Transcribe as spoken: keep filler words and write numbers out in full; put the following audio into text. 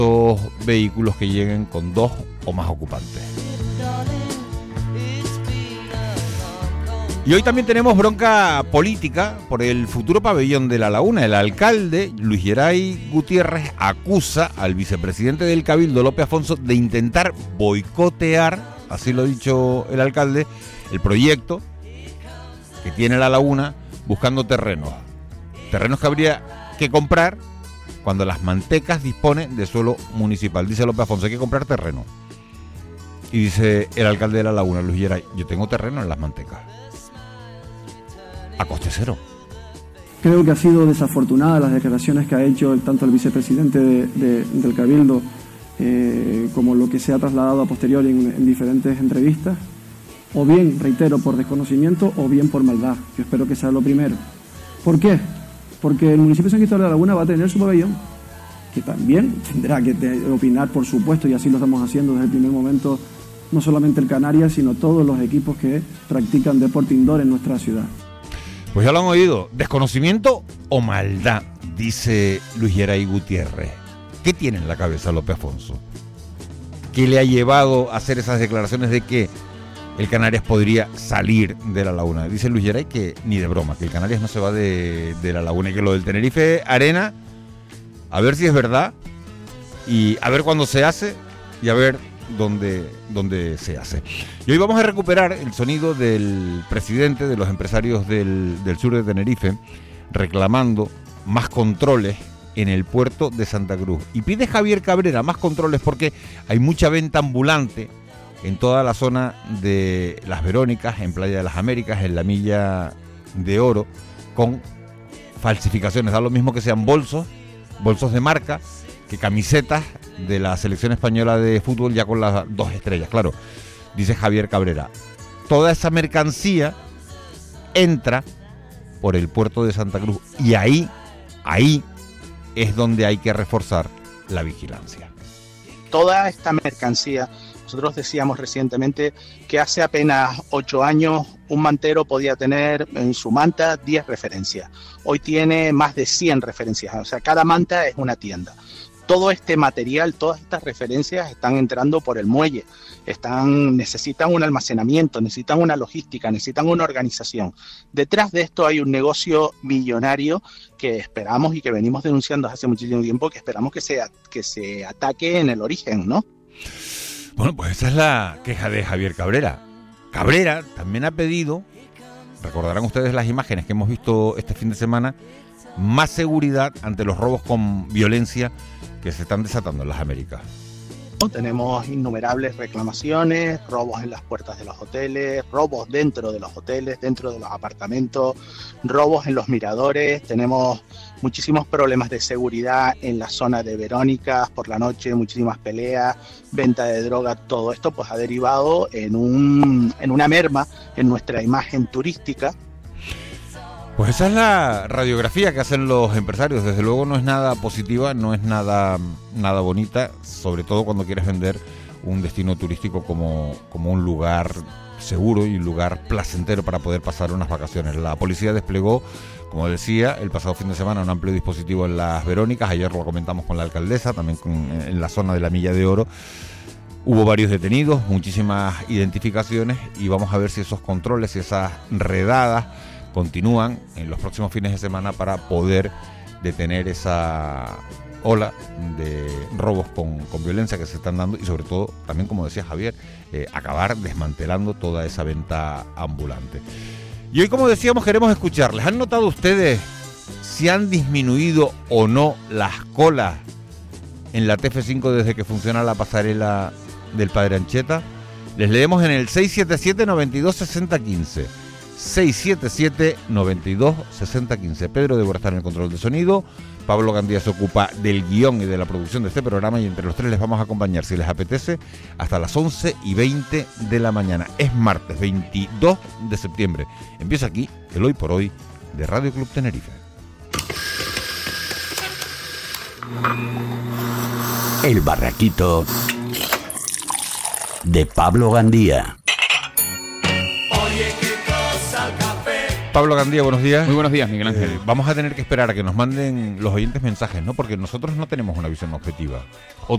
vehículos que lleguen con dos o más ocupantes. Y hoy también tenemos bronca política por el futuro pabellón de La Laguna. El alcalde, Luis Geray Gutiérrez, acusa al vicepresidente del Cabildo, Lope Afonso, de intentar boicotear, así lo ha dicho el alcalde, el proyecto que tiene La Laguna buscando terrenos. Terrenos que habría que comprar cuando Las Mantecas dispone de suelo municipal. Dice Lope Afonso, hay que comprar terreno. Y dice el alcalde de La Laguna, Luis Geray, yo tengo terreno en Las Mantecas. A coste cero. Creo que ha sido desafortunada las declaraciones que ha hecho el, tanto el vicepresidente de, de, del Cabildo eh, como lo que se ha trasladado a posteriori en, en diferentes entrevistas, o bien, reitero, por desconocimiento o bien por maldad. Yo espero que sea lo primero. ¿Por qué? Porque el municipio de San Cristóbal de la Laguna va a tener su pabellón, que también tendrá que te, opinar, por supuesto, y así lo estamos haciendo desde el primer momento, no solamente el Canarias, sino todos los equipos que practican deporte indoor en nuestra ciudad. Pues ya lo han oído, desconocimiento o maldad, dice Luis Geray Gutiérrez. ¿Qué tiene en la cabeza Lope Afonso? ¿Qué le ha llevado a hacer esas declaraciones de que el Canarias podría salir de La Laguna? Dice Luis Geray que ni de broma, que el Canarias no se va de, de La Laguna y que lo del Tenerife Arena, a ver si es verdad y a ver cuándo se hace y a ver Donde, donde se hace. Y hoy vamos a recuperar el sonido del presidente de los empresarios del, del sur de Tenerife reclamando más controles en el puerto de Santa Cruz. Y pide Javier Cabrera más controles porque hay mucha venta ambulante en toda la zona de Las Verónicas, en Playa de las Américas, en la Milla de Oro, con falsificaciones. Da lo mismo que sean bolsos, bolsos de marca, que camisetas de la selección española de fútbol ya con las dos estrellas. Claro, dice Javier Cabrera, toda esa mercancía entra por el puerto de Santa Cruz y ahí, ahí es donde hay que reforzar la vigilancia. Toda esta mercancía, nosotros decíamos recientemente que hace apenas ocho años un mantero podía tener en su manta diez referencias. Hoy tiene más de cien referencias, o sea, cada manta es una tienda. Todo este material, todas estas referencias están entrando por el muelle, están, necesitan un almacenamiento, necesitan una logística, necesitan una organización. Detrás de esto hay un negocio millonario que esperamos y que venimos denunciando hace muchísimo tiempo, que esperamos que se, que se ataque en el origen, ¿no? Bueno, pues esa es la queja de Javier Cabrera. Cabrera también ha pedido, recordarán ustedes las imágenes que hemos visto este fin de semana, más seguridad ante los robos con violencia que se están desatando en las Américas. Tenemos innumerables reclamaciones, robos en las puertas de los hoteles, robos dentro de los hoteles, dentro de los apartamentos, robos en los miradores. Tenemos muchísimos problemas de seguridad en la zona de Verónicas por la noche, muchísimas peleas, venta de droga. Todo esto pues ha derivado en, un, en una merma en nuestra imagen turística. Pues esa es la radiografía que hacen los empresarios. Desde luego no es nada positiva, no es nada, nada bonita, sobre todo cuando quieres vender un destino turístico como, como un lugar seguro y un lugar placentero para poder pasar unas vacaciones. La policía desplegó, como decía, el pasado fin de semana un amplio dispositivo en Las Verónicas. Ayer lo comentamos con la alcaldesa, también con, en la zona de la Milla de Oro. Hubo varios detenidos, muchísimas identificaciones y vamos a ver si esos controles y esas redadas continúan en los próximos fines de semana para poder detener esa ola de robos con, con violencia que se están dando y sobre todo, también como decía Javier, eh, acabar desmantelando toda esa venta ambulante. Y hoy, como decíamos, queremos escucharles. ¿Han notado ustedes si han disminuido o no las colas en la T F cinco desde que funciona la pasarela del Padre Ancheta? Les leemos en el seis siete siete, noventa y dos, sesenta, quince. seis siete siete, noventa y dos, sesenta, quince. Pedro debe estar en el control de sonido. Pablo Gandía se ocupa del guión y de la producción de este programa y entre los tres les vamos a acompañar, si les apetece, hasta las once y veinte de la mañana. Es martes veintidós de septiembre. Empieza aquí el Hoy por Hoy de Radio Club Tenerife. El Barraquito de Pablo Gandía. Oye, qué cosa el café. Pablo Gandía, buenos días. Muy buenos días, Miguel Ángel. Eh, vamos a tener que esperar a que nos manden los oyentes mensajes, ¿no? Porque nosotros no tenemos una visión objetiva.